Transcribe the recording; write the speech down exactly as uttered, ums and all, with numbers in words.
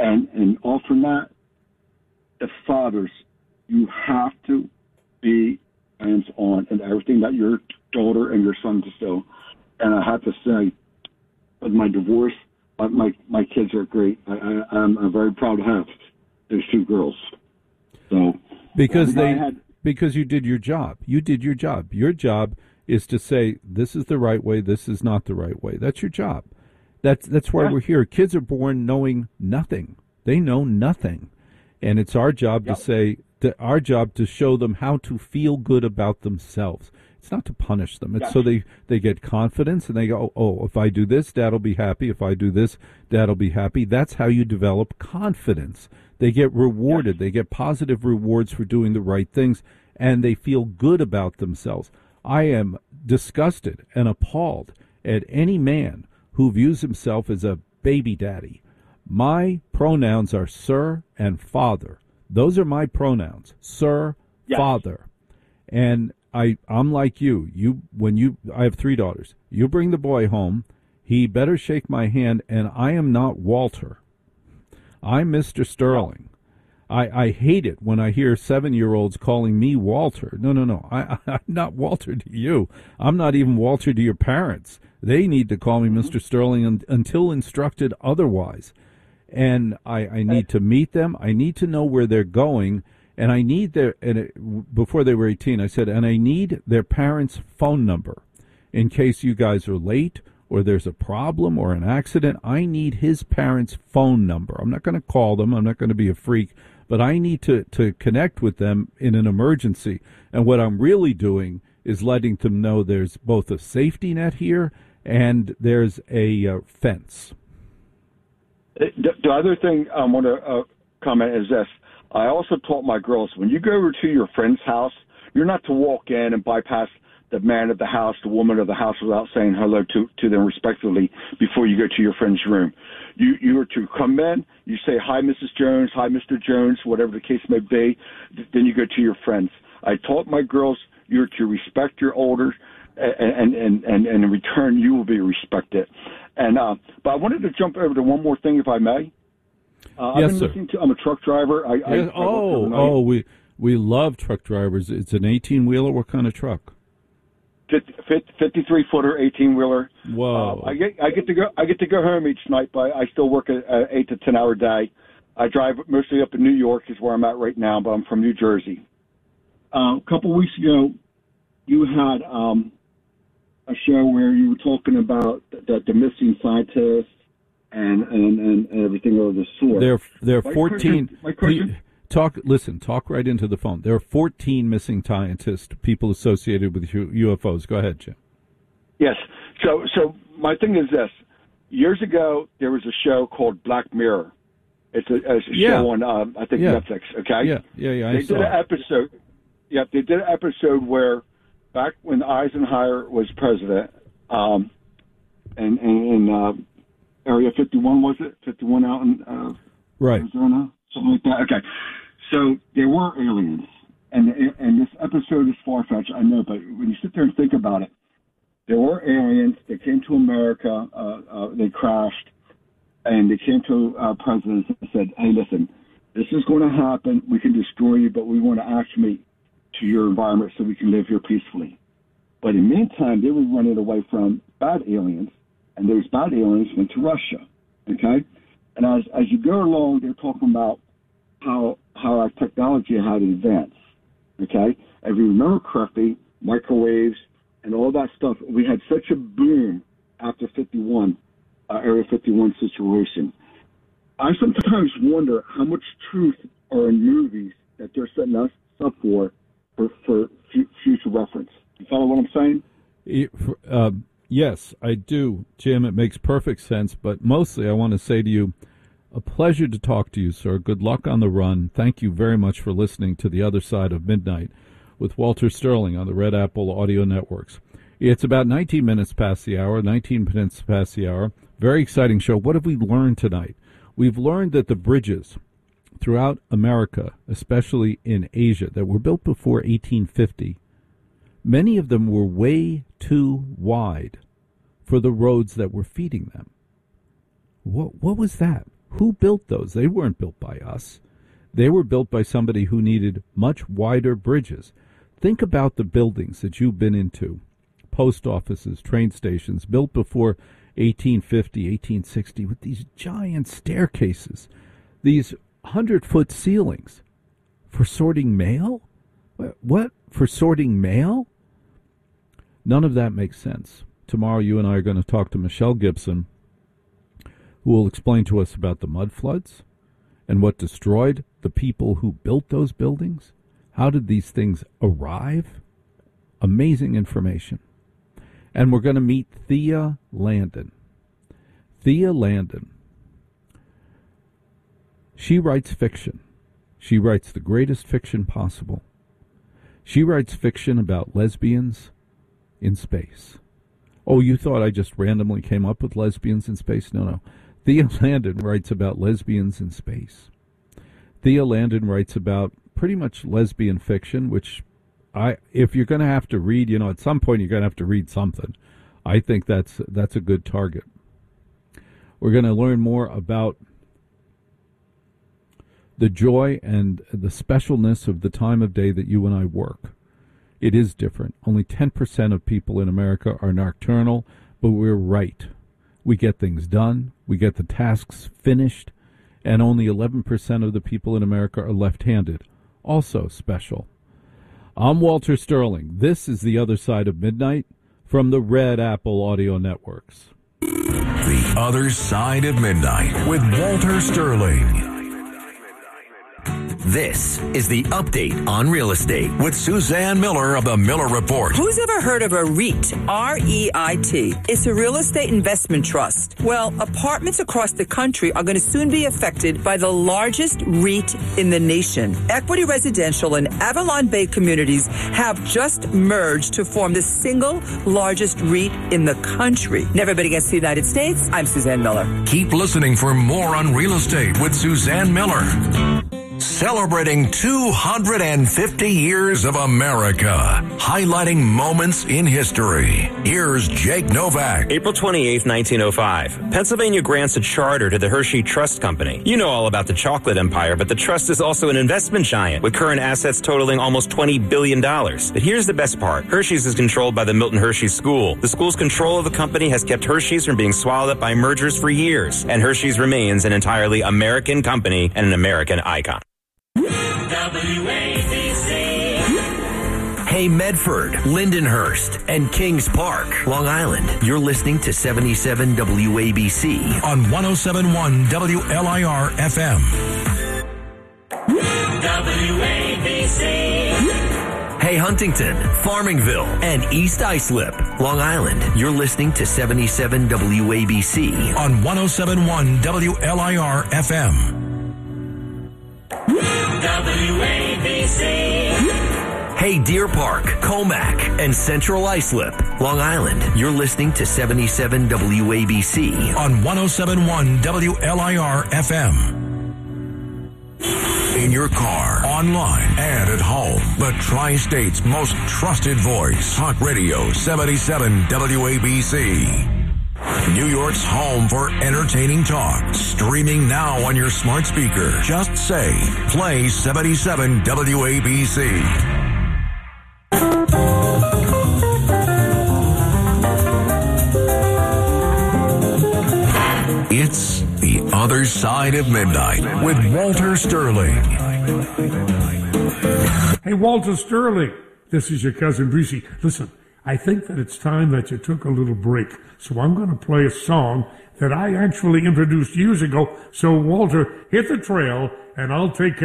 And and all from that, the fathers, you have to be hands on in everything that your daughter and your son do. And I have to say, with my divorce, my my, my kids are great. I, I I'm, I'm very proud to have those two girls. So because they had, because you did your job. You did your job. Your job is to say this is the right way, this is not the right way. That's your job. That's that's why yeah. we're here. Kids are born knowing nothing. They know nothing. And it's our job yep. to say, to, our job to show them how to feel good about themselves. It's not to punish them. It's yes. so they, they get confidence and they go, oh, if I do this, Dad'll be happy. If I do this, Dad'll be happy. That's how you develop confidence. They get rewarded. Yes. They get positive rewards for doing the right things, and they feel good about themselves. I am disgusted and appalled at any man who views himself as a baby daddy. My pronouns are sir and father. Those are my pronouns, sir, yes. father. And I, I'm like you. You, when you, I have three daughters. You bring the boy home, he better shake my hand, and I am not Walter. I'm Mister Sterling. I, I hate it when I hear seven-year-olds calling me Walter. No, no, no. I, I'm not Walter to you. I'm not even Walter to your parents. They need to call me mm-hmm. Mister Sterling un, until instructed otherwise. And I, I need to meet them. I need to know where they're going. And I need their, and it, before they were eighteen, I said, and I need their parents' phone number in case you guys are late or there's a problem or an accident. I need his parents' phone number. I'm not going to call them. I'm not going to be a freak, but I need to, to connect with them in an emergency. And what I'm really doing is letting them know there's both a safety net here and there's a uh, fence. The, the other thing I want to uh, comment is this. I also taught my girls, when you go over to your friend's house, you're not to walk in and bypass the man of the house, the woman of the house, without saying hello to, to them respectfully before you go to your friend's room. You you are to come in, you say, hi, Missus Jones, hi, Mister Jones, whatever the case may be, then you go to your friends. I taught my girls you're to respect your elders, and, and, and, and in return, you will be respected. And uh, but I wanted to jump over to one more thing, if I may. Uh, yes, I've been sir. listening to. I'm a truck driver. I, yeah, I, I oh, oh, we we love truck drivers. It's an eighteen wheeler. What kind of truck? fifty-three footer, eighteen wheeler. Whoa! Uh, I get I get to go I get to go home each night, but I still work a, a eight to ten hour day. I drive mostly up in New York, is where I'm at right now, but I'm from New Jersey. Uh, a couple weeks ago, you had um, a show where you were talking about the, the missing scientists and, and, and everything of the sort. There, there are my fourteen. Question, my question, please, talk. Listen. Talk right into the phone. There are fourteen missing scientists, people associated with U F Os. Go ahead, Jim. Yes. So, so my thing is this: years ago, there was a show called Black Mirror. It's a, it's a yeah. show on, um, I think, yeah. Netflix. Okay. Yeah, yeah, yeah. I they saw did an it. episode. Yep, they did an episode where back when Eisenhower was president, um, and in uh, Area fifty-one, was it fifty-one out in uh, right. Arizona, something like that. Okay, so there were aliens, and and this episode is far fetched, I know, but when you sit there and think about it, there were aliens. They came to America. Uh, uh, they crashed, and they came to uh, presidents and said, "Hey, listen, this is going to happen. We can destroy you, but we want to acclimate to your environment so we can live here peacefully." But in the meantime, they were running away from bad aliens, and those bad aliens went to Russia. Okay, and as as you go along, they're talking about how how our technology had advanced. Okay, if you remember correctly, microwaves and all that stuff, we had such a boom after fifty-one, uh, Area fifty-one situation. I sometimes wonder how much truth are in movies that they're setting us up for for, for future reference. You follow what I'm saying? It, uh, yes, I do, Jim. It makes perfect sense. But mostly I want to say to you, a pleasure to talk to you, sir. Good luck on the run. Thank you very much for listening to The Other Side of Midnight with Walter Sterling on the Red Apple Audio Networks. It's about nineteen minutes past the hour, nineteen minutes past the hour. Very exciting show. What have we learned tonight? We've learned that the bridges throughout America, especially in Asia, that were built before eighteen fifty, many of them were way too wide for the roads that were feeding them. What, what was that? Who built those? They weren't built by us. They were built by somebody who needed much wider bridges. Think about the buildings that you've been into, post offices, train stations, built before eighteen fifty, eighteen sixty, with these giant staircases, these hundred-foot ceilings. For sorting mail? What? For sorting mail? None of that makes sense. Tomorrow you and I are going to talk to Michelle Gibson, who will explain to us about the mud floods and what destroyed the people who built those buildings. How did these things arrive? Amazing information. And we're going to meet Thea Landon. Thea Landon. She writes fiction. She writes the greatest fiction possible. She writes fiction about lesbians in space. Oh, you thought I just randomly came up with lesbians in space? No, no. Thea Landon writes about lesbians in space. Thea Landon writes about pretty much lesbian fiction, which I, if you're going to have to read, you know, at some point you're going to have to read something. I think that's that's a good target. We're going to learn more about the joy and the specialness of the time of day that you and I work. It is different. Only ten percent of people in America are nocturnal, but we're right. We get things done. We get the tasks finished. And only eleven percent of the people in America are left-handed. Also special. I'm Walter Sterling. This is The Other Side of Midnight from the Red Apple Audio Networks. The Other Side of Midnight with Walter Sterling. This is the Update on Real Estate with Suzanne Miller of the Miller Report. Who's ever heard of a REIT? R E I T. It's a real estate investment trust. Well, apartments across the country are going to soon be affected by the largest REIT in the nation. Equity Residential and Avalon Bay Communities have just merged to form the single largest REIT in the country. Never been against the United States. I'm Suzanne Miller. Keep listening for more on real estate with Suzanne Miller. Celebrating two hundred fifty years of America, highlighting moments in history. Here's Jake Novak. April twenty-eighth, nineteen oh five. Pennsylvania grants a charter to the Hershey Trust Company. You know all about the chocolate empire, but the trust is also an investment giant with current assets totaling almost twenty billion dollars. But here's the best part. Hershey's is controlled by the Milton Hershey School. The school's control of the company has kept Hershey's from being swallowed up by mergers for years, and Hershey's remains an entirely American company and an American icon. W A B C. Hey, Medford, Lindenhurst, and Kings Park, Long Island. You're listening to seventy-seven W A B C on one oh seven point one W L I R F M. W A B C. Hey, Huntington, Farmingville, and East Islip, Long Island. You're listening to seventy-seven W A B C on one oh seven point one W L I R F M. W A B C. Hey, Deer Park, Comac, and Central Islip, Long Island. You're listening to seventy-seven W A B C on one oh seven point one W L I R F M. In your car, online, and at home, the Tri-State's most trusted voice. Talk Radio seventy-seven W A B C. New York's home for entertaining talk. Streaming now on your smart speaker. Just say, play seventy-seven W A B C. It's The Other Side of Midnight with Walter Sterling. Hey, Walter Sterling. This is your cousin Brucey. Listen, I think that it's time that you took a little break. So I'm going to play a song that I actually introduced years ago. So, Walter, hit the trail, and I'll take care